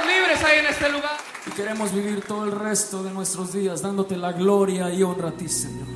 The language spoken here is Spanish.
¿Cuántos libres hay en este lugar? Y queremos vivir todo el resto de nuestros días dándote la gloria y honra a ti, Señor.